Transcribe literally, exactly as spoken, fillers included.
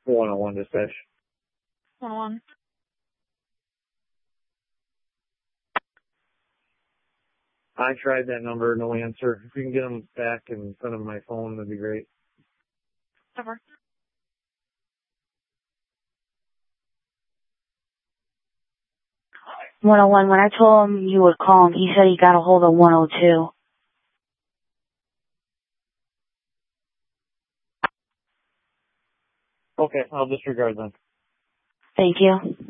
one oh one dispatch. one oh one. I tried that number, no answer. If you can get them back and send them my phone, that'd be great. Over. one oh one, when I told him you would call him, he said he got a hold of one oh two. Okay, I'll disregard them. Thank you.